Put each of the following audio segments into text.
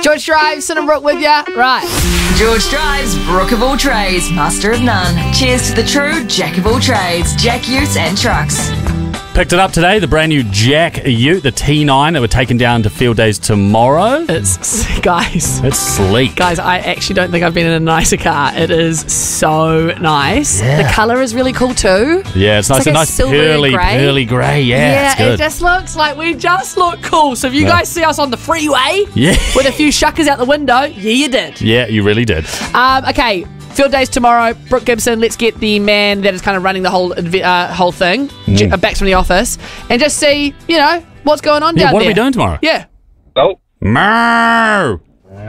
George Drives, Sid and Brooke with ya. Right. George Drives, Brooke of all trades, master of none. Cheers to the true Jack of all trades, Jack Utes and Trucks. Picked it up today, the brand new Jack Ute, the T9 that we're taking down to field days tomorrow. Guys, It's sleek. Guys, I actually don't think I've been in a nicer car. It is so nice. Yeah. The colour is really cool too. Yeah, it's nice. like A a nice silvery pearly grey. Yeah, it's good. it just looks like we just look cool. So if you Yeah. guys see us on the freeway Yeah. with a few shuckers out the window, yeah, you did. Yeah, you really did. Okay, field days tomorrow. Brooke Gibson, let's get the man that is kind of running the whole thing back from the office and just see, what's going on down What there. are we doing tomorrow? Yeah. Oh. Moo!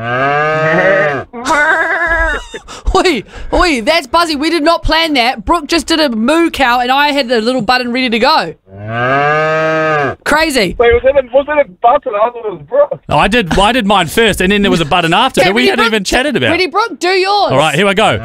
Oi, that's Buzzy. We did not plan that. Brooke just did a moo cow and I had the little button ready to go. Crazy. Wait, was it a button? I thought it was Brooke. Oh, I did mine first, and then there was a button after that we hadn't even chatted about. Ready, Brooke? Do yours. All right, here we go.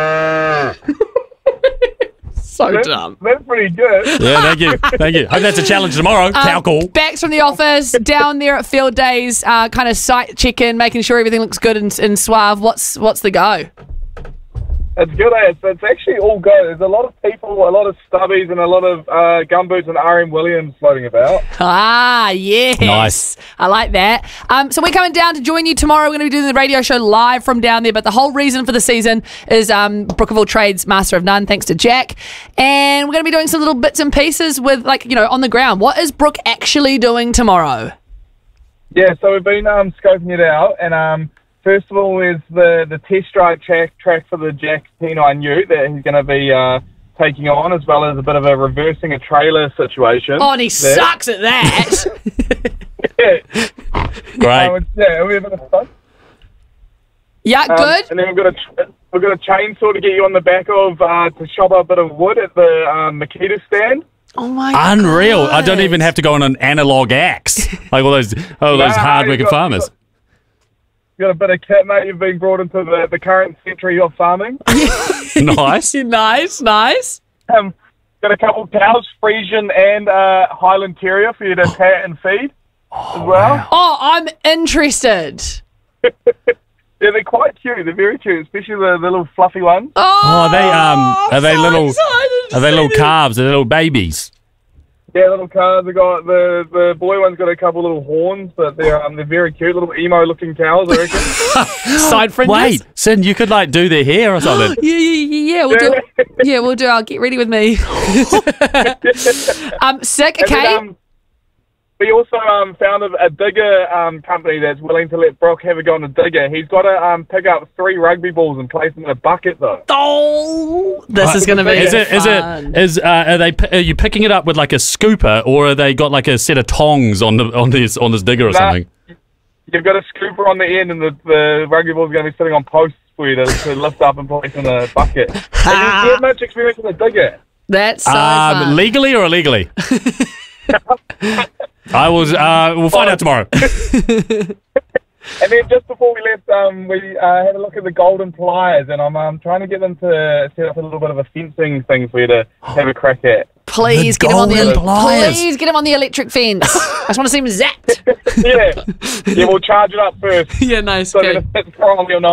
So dumb. That's pretty good. Yeah, thank you. Hope that's a challenge tomorrow. Cow call. Backs from the office, down there at field days, kind of sight check-in, making sure everything looks good and suave. What's the go? It's good, It's actually all good. There's a lot of people, a lot of stubbies, and a lot of gumboots and RM Williams floating about. Ah, yes. Nice. I like that. So we're coming down to join you tomorrow. We're going to be doing the radio show live from down there, but the whole reason for the season is Brooke of all trades, master of none, thanks to Jack. And we're going to be doing some little bits and pieces with, on the ground. What is Brooke actually doing tomorrow? Yeah, so we've been scoping it out, and first of all is the test drive track for the Jack T9 Ute that he's going to be taking on, as well as a bit of a reversing a trailer situation. Oh, and he sucks at that. Yeah. Great. Yeah, we have a bit of fun. Yeah, good. And then we've got a chainsaw to get you on the back of to chop up a bit of wood at the Makita stand. Oh my god. Unreal. I don't even have to go on an analog axe. Like all those hard-working farmers. You got a bit of kit, mate. You've been brought into the current century of farming. Nice. Nice. Got a couple of cows, Friesian and Highland Terrier for you to pat and feed as well. Wow. Oh, I'm interested. Yeah, they're quite cute. They're very cute, especially the little fluffy ones. Oh, are they so little? excited to Are they see little this. calves? Are they little babies? Yeah, little cows. They got the boy one's got a couple little horns, but they're very cute, little emo looking cows, I reckon. Side fringes? Wait, Sin, you could do their hair or something. Yeah, we'll do it. Yeah, we'll do it. I'll get ready with me. Sick, And okay. then, we also found a digger company that's willing to let Brooke have a go on a digger. He's got to pick up 3 rugby balls and place them in a bucket, though. Oh, this is going to be fun. Are you picking it up with like a scooper, or are they got a set of tongs on this digger or something? You've got a scooper on the end, and the rugby ball's going to be sitting on posts for you to lift up and place in a bucket. Have you had much experience with a digger? That's so fun. Legally or illegally? We'll find out tomorrow. And then just before we left, we had a look at the Golden Pliers, and I'm trying to get them to set up a little bit of a fencing thing for you to have a crack at. Please The get him on the Golden Pliers. Please get him on the electric fence. I just want to see him zapped. Yeah, we'll charge it up first. Yeah, nice. So Okay. that it's probably or not.